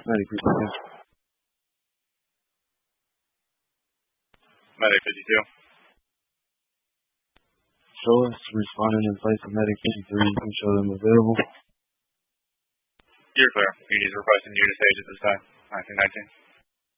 Medic 52. Medic 52. Show us responding in place of Medic 53. You can show them available. You're clear. Unit is requesting unit stage at this time. 1919.